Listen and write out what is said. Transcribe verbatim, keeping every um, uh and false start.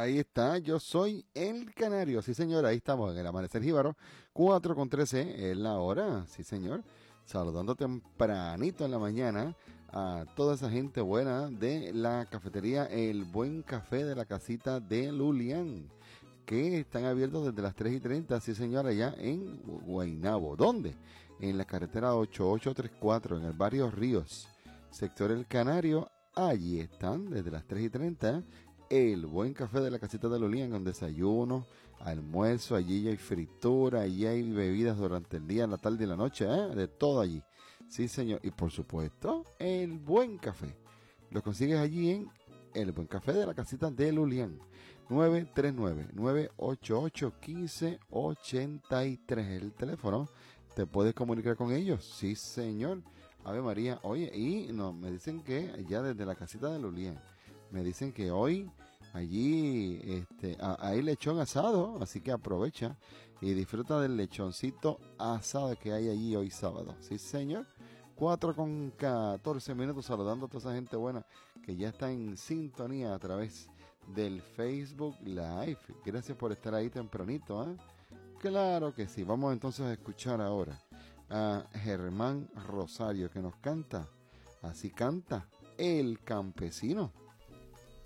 Ahí está, yo soy el Canario. Sí, señor, ahí estamos en el Amanecer Jíbaro. cuatro con trece es la hora. Sí, señor. Saludando tempranito en la mañana a toda esa gente buena de la cafetería El Buen Café de la Casita de Lulián, que están abiertos desde las tres y treinta, sí señor, allá en Guaynabo. ¿Dónde? En la carretera ocho ocho tres cuatro, en el barrio Ríos, sector El Canario. Allí están desde las tres y treinta. El Buen Café de la Casita de Lulián, con desayuno, almuerzo, allí ya hay fritura, allí hay bebidas durante el día, la tarde y la noche, ¿eh? De todo allí. Sí señor, y por supuesto, El Buen Café. Lo consigues allí en El Buen Café de la Casita de Lulián. nueve tres nueve, nueve ocho ocho, uno cinco ocho tres, el teléfono. ¿Te puedes comunicar con ellos? Sí, señor. Ave María. Oye, y no, me dicen que ya desde la Casita de Lulián, me dicen que hoy allí este, a, hay lechón asado, así que aprovecha y disfruta del lechoncito asado que hay allí hoy sábado. Sí, señor. cuatro con catorce minutos, saludando a toda esa gente buena que ya está en sintonía a través del Facebook Live. Gracias por estar ahí tempranito, ¿eh? Claro que sí. Vamos entonces a escuchar ahora a Germán Rosario, que nos canta, así canta El Campesino.